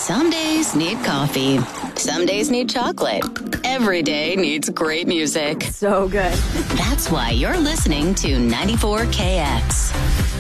Some days need coffee. Some days need chocolate. Every day needs great music. So good. That's why you're listening to 94KX.